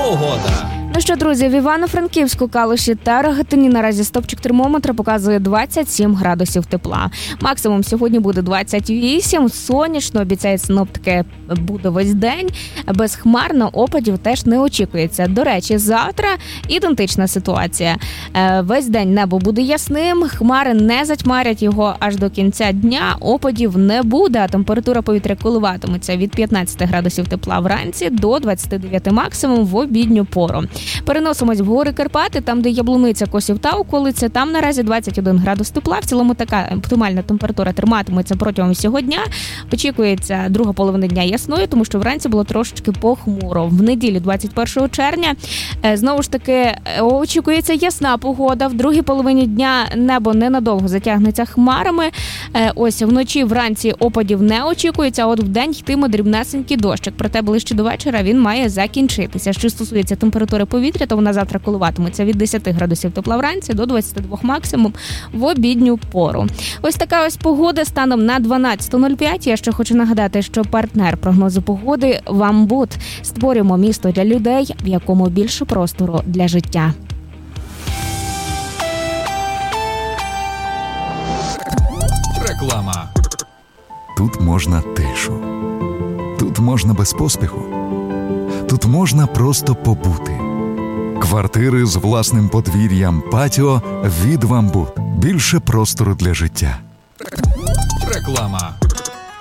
погода. Ну що, друзі, в Івано-Франківську, Калуші та Рогатині наразі стопчик термометра показує 27 градусів тепла. Максимум сьогодні буде 28, сонячно, обіцяють синоптики, буде весь день. Безхмарно, опадів теж не очікується. До речі, завтра ідентична ситуація. Весь день небо буде ясним, хмари не затьмарять його аж до кінця дня, опадів не буде, а температура повітря коливатиметься від 15 градусів тепла вранці до 29 максимум в обідню пору. Переносимось в гори Карпати, там, де Яблуниця, Косів та околиця, там наразі 21 градус тепла. В цілому така оптимальна температура триматиметься протягом всього дня. Очікується друга половина дня ясною, тому що вранці було трошечки похмуро. В неділю, 21 червня, знову ж таки, очікується ясна погода. В другій половині дня небо ненадовго затягнеться хмарами. Ось вночі, вранці опадів не очікується, а от вдень йтиме дрібнесенький дощик. Проте ближче до вечора він має закінчитися. Що стосується температури повітря, то вона завтра коливатиметься від 10 градусів тепла вранці до 22 максимум в обідню пору. Ось така ось погода станом на 12.05. Я ще хочу нагадати, що партнер прогнозу погоди «Вамбут». Створюємо місто для людей, в якому більше простору для життя. Реклама. Тут можна тишу. Тут можна без поспіху. Тут можна просто побути. Квартири з власним подвір'ям, патіо від «Вамбут». Більше простору для життя. Реклама.